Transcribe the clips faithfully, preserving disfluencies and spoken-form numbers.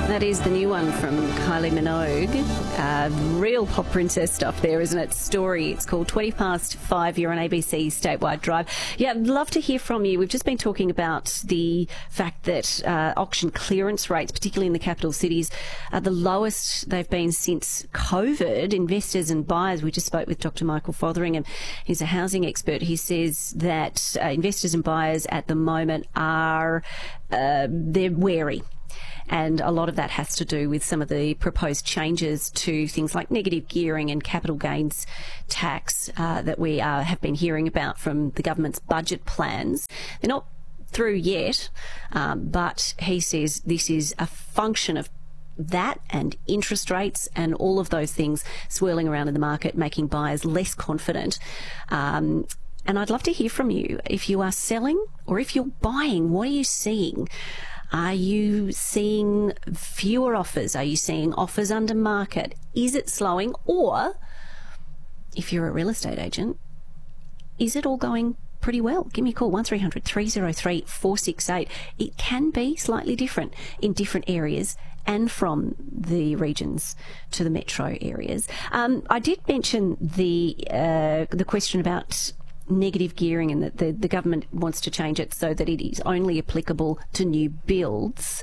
That is the new one from Kylie Minogue. Uh, real pop princess stuff there, isn't it? Story. It's called twenty past five. You're on A B C Statewide Drive. Yeah, I'd love to hear from you. We've just been talking about the fact that uh, auction clearance rates, particularly in the capital cities, are the lowest they've been since COVID. Investors and buyers, we just spoke with Doctor Michael Fotheringham. He's a housing expert. He says that uh, investors and buyers at the moment are, uh, they're wary. And a lot of that has to do with some of the proposed changes to things like negative gearing and capital gains tax uh, that we uh, have been hearing about from the government's budget plans. They're not through yet, um, but he says this is a function of that and interest rates and all of those things swirling around in the market, making buyers less confident. Um, and I'd love to hear from you. If you are selling or if you're buying, what are you seeing? Are you seeing fewer offers? Are you seeing offers under market? Is it slowing? Or, if you're a real estate agent, is it all going pretty well? Give me a call, one three hundred three oh three four six eight. It can be slightly different in different areas and from the regions to the metro areas. Um, I did mention the uh, the question about negative gearing and that the, the government wants to change it so that it is only applicable to new builds.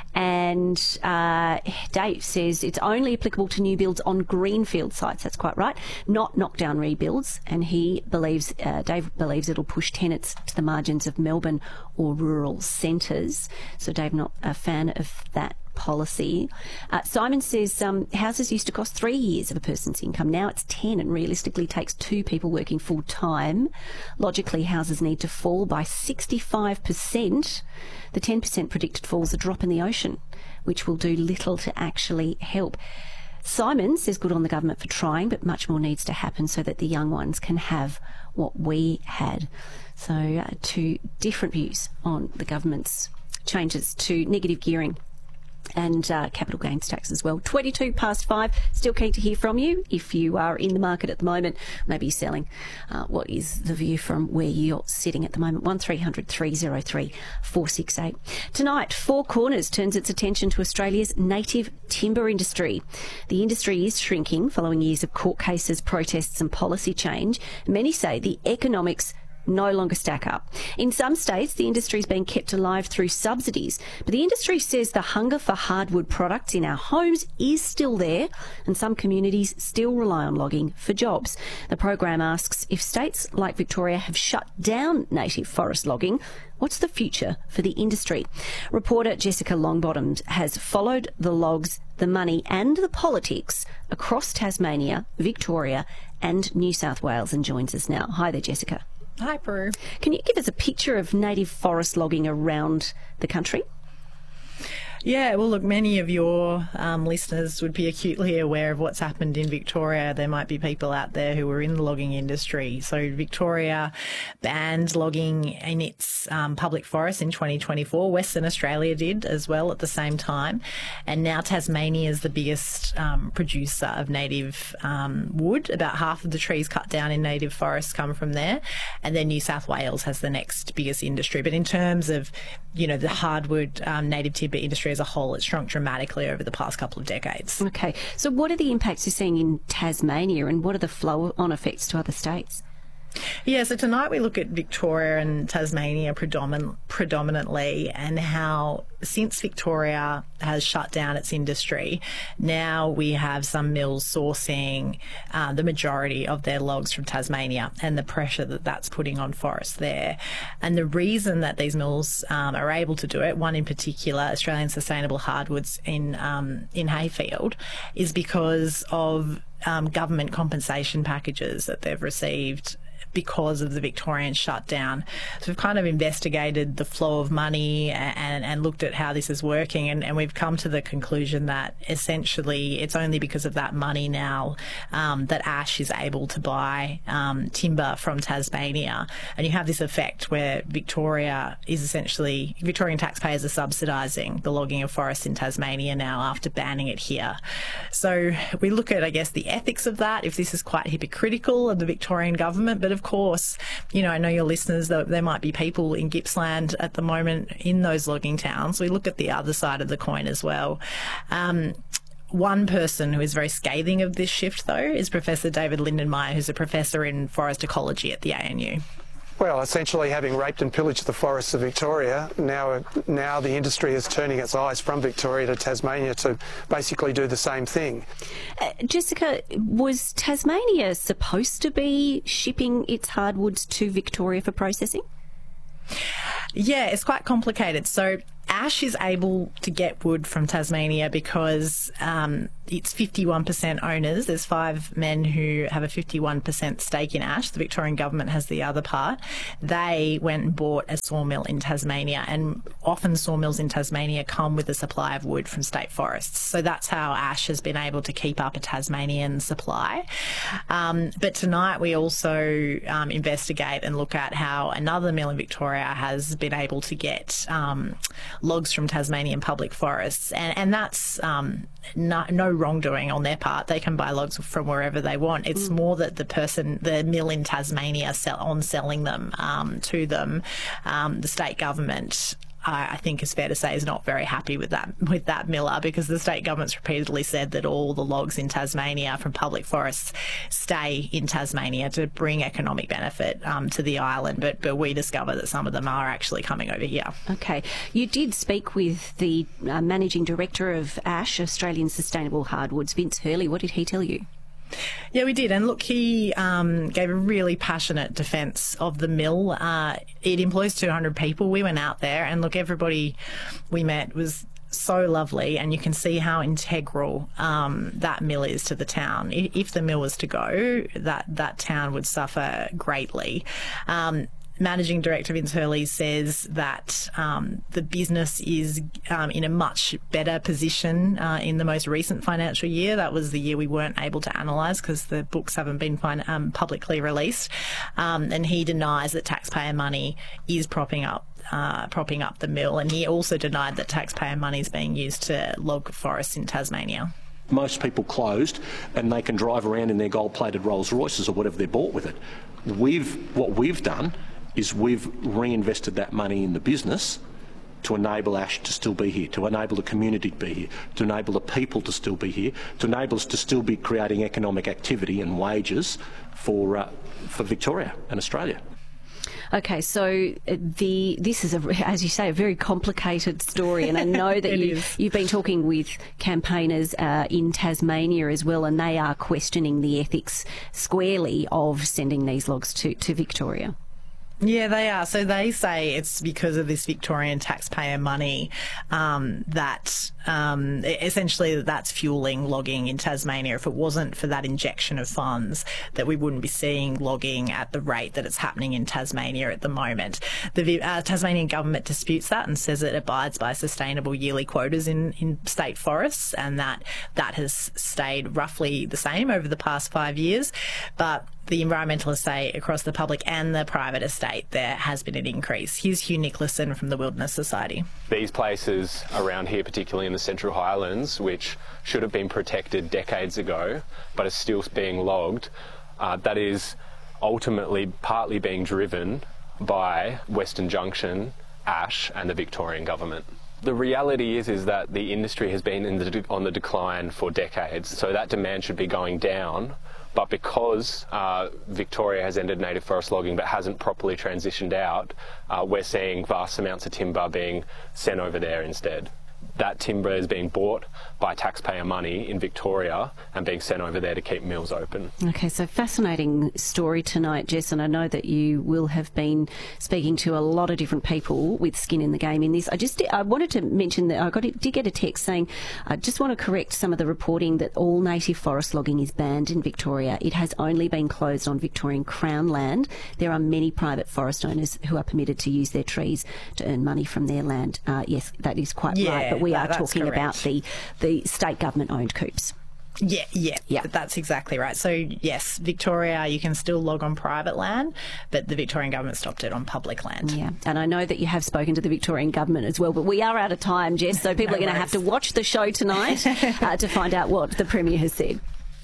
And uh, Dave says it's only applicable to new builds on greenfield sites. That's quite right, not knockdown rebuilds. And he believes, uh, Dave believes it'll push tenants to the margins of Melbourne or rural centres. So Dave, not a fan of that policy. Uh, Simon says um, houses used to cost three years of a person's income. Now it's ten and realistically takes two people working full time. Logically, houses need to fall by sixty-five percent. The ten percent predicted fall is a drop in the ocean, which will do little to actually help. Simon says good on the government for trying, but much more needs to happen so that the young ones can have what we had. So uh, two different views on the government's changes to negative gearing and uh, capital gains tax as well. twenty-two past five. Still keen to hear from you. If you are in the market at the moment, maybe you're selling. Uh, what is the view from where you're sitting at the moment? one three hundred three oh three four six eight. Tonight, Four Corners turns its attention to Australia's native timber industry. The industry is shrinking following years of court cases, protests and policy change. Many say the economics no longer stack up. In some states, the industry is being kept alive through subsidies, but the industry says the hunger for hardwood products in our homes is still there, and some communities still rely on logging for jobs. The program asks if states like Victoria have shut down native forest logging, what's the future for the industry? Reporter Jessica Longbottom has followed the logs, the money and the politics across Tasmania, Victoria and New South Wales and joins us now. Hi there, Jessica. Hi, Prue. Can you give us a picture of native forest logging around the country? Yeah, well, look, many of your um, listeners would be acutely aware of what's happened in Victoria. There might be people out there who are in the logging industry. So Victoria banned logging in its um, public forests in twenty twenty-four. Western Australia did as well at the same time. And now Tasmania is the biggest um, producer of native um, wood. About half of the trees cut down in native forests come from there. And then New South Wales has the next biggest industry. But in terms of, you know, the hardwood um, native timber industry as a whole, it's shrunk dramatically over the past couple of decades. Okay, so what are the impacts you're seeing in Tasmania and what are the flow-on effects to other states? Yeah, so tonight we look at Victoria and Tasmania predomin- predominantly and how since Victoria has shut down its industry, now we have some mills sourcing uh, the majority of their logs from Tasmania and the pressure that that's putting on forests there. And the reason that these mills um, are able to do it, one in particular, Australian Sustainable Hardwoods in, um, in Hayfield, is because of um, government compensation packages that they've received because of the Victorian shutdown. So we've kind of investigated the flow of money and, and looked at how this is working, and, and we've come to the conclusion that essentially it's only because of that money now um, that Ash is able to buy um, timber from Tasmania. And you have this effect where Victoria is essentially, Victorian taxpayers are subsidising the logging of forests in Tasmania now after banning it here. So we look at, I guess, the ethics of that, if this is quite hypocritical of the Victorian government, but of of course, you know, I know your listeners, there might be people in Gippsland at the moment in those logging towns. We look at the other side of the coin as well. Um, One person who is very scathing of this shift, though, is Professor David Lindenmayer, who's a professor in forest ecology at the A N U. Well, essentially, having raped and pillaged the forests of Victoria, now now the industry is turning its eyes from Victoria to Tasmania to basically do the same thing. Uh, Jessica, was Tasmania supposed to be shipping its hardwoods to Victoria for processing? Yeah, it's quite complicated. So Ash is able to get wood from Tasmania because um, it's fifty-one percent owners. There's five men who have a fifty-one percent stake in Ash. The Victorian government has the other part. They went and bought a sawmill in Tasmania, and often sawmills in Tasmania come with a supply of wood from state forests. So that's how Ash has been able to keep up a Tasmanian supply. Um, but tonight we also um, investigate and look at how another mill in Victoria has been able to get um, logs from Tasmanian public forests, and, and that's um, no, no wrongdoing on their part. They can buy logs from wherever they want. It's mm. more that the person, the mill in Tasmania, sell, on selling them um, to them, um, the state government, I think it's fair to say, is not very happy with that with that miller, because the state government's repeatedly said that all the logs in Tasmania from public forests stay in Tasmania to bring economic benefit um, to the island. But but we discover that some of them are actually coming over here. Okay. You did speak with the uh, Managing Director of Ash, Australian Sustainable Hardwoods, Vince Hurley. What did he tell you? Yeah, we did. And look, he um, gave a really passionate defence of the mill. Uh, it employs two hundred people. We went out there, and look, everybody we met was so lovely, and you can see how integral um, that mill is to the town. If the mill was to go, that, that town would suffer greatly. Um, Managing Director Vince Hurley says that um, the business is um, in a much better position uh, in the most recent financial year. That was the year we weren't able to analyse because the books haven't been fin- um, publicly released. Um, and he denies that taxpayer money is propping up uh, propping up the mill. And he also denied that taxpayer money is being used to log forests in Tasmania. Most people closed, and they can drive around in their gold-plated Rolls Royces or whatever they bought with it. We've what we've done is we've reinvested that money in the business to enable Ash to still be here, to enable the community to be here, to enable the people to still be here, to enable us to still be creating economic activity and wages for uh, for Victoria and Australia. Okay, so the this is, a, as you say, a very complicated story, and I know that you, you've been talking with campaigners uh, in Tasmania as well, and they are questioning the ethics squarely of sending these logs to, to Victoria. Yeah, they are. So they say it's because of this Victorian taxpayer money um, that um, essentially that's fueling logging in Tasmania. If it wasn't for that injection of funds, that we wouldn't be seeing logging at the rate that it's happening in Tasmania at the moment. The uh, Tasmanian government disputes that and says it abides by sustainable yearly quotas in, in state forests, and that that has stayed roughly the same over the past five years. But the environmentalists say across the public and the private estate there has been an increase. Here's Hugh Nicholson from the Wilderness Society. These places around here, particularly in the Central Highlands, which should have been protected decades ago but are still being logged, uh, that is ultimately partly being driven by Western Junction, Ash and the Victorian government. The reality is is that the industry has been in the de- on the decline for decades, so that demand should be going down. But because uh, Victoria has ended native forest logging but hasn't properly transitioned out, uh, we're seeing vast amounts of timber being sent over there instead. That timber is being bought by taxpayer money in Victoria and being sent over there to keep mills open. Okay, so fascinating story tonight, Jess, and I know that you will have been speaking to a lot of different people with skin in the game in this. I just I wanted to mention that I got did get a text saying, I just want to correct some of the reporting that all native forest logging is banned in Victoria. It has only been closed on Victorian Crown land. There are many private forest owners who are permitted to use their trees to earn money from their land. Uh, yes, that is quite yeah. right. But we are That's talking correct. about the, the state government-owned coops. Yeah, yeah, yeah, that's exactly right. So, yes, Victoria, you can still log on private land, but the Victorian government stopped it on public land. Yeah, and I know that you have spoken to the Victorian government as well, but we are out of time, Jess, so people No are going to have to watch the show tonight uh, to find out what the Premier has said.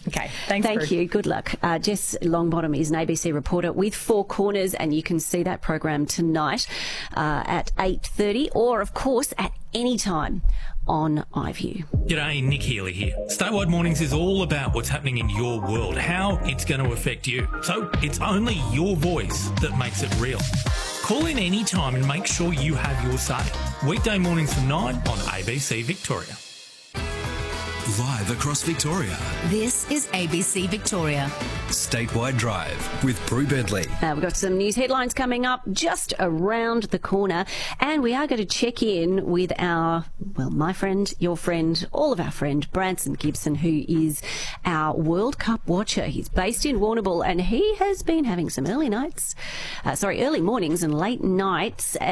Okay, thanks. Thank Bru. you. Good luck. Uh, Jess Longbottom is an A B C reporter with Four Corners, and you can see that program tonight uh, at eight thirty, or of course at any time on iView. G'day, Nick Healy here. Statewide Mornings is all about what's happening in your world, how it's going to affect you. So it's only your voice that makes it real. Call in any time and make sure you have your say. Weekday mornings from nine on A B C Victoria. Live across Victoria. This is A B C Victoria. Statewide Drive with Bru Bentley. Uh, we've got some news headlines coming up just around the corner, and we are going to check in with our, well, my friend, your friend, all of our friend, Branson Gibson, who is our World Cup watcher. He's based in Warrnambool, and he has been having some early nights, uh, sorry, early mornings and late nights.